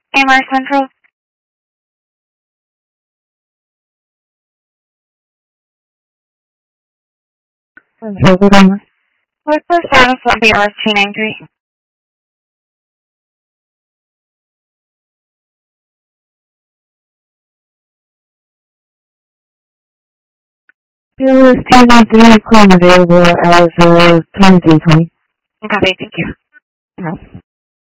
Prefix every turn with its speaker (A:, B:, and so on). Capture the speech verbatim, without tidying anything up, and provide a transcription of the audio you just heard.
A: A M R Central. What's the status of the R two ninety-three?
B: There was two ninety-three claim available as of twenty-three twenty.
A: Copy, thank you.
B: No.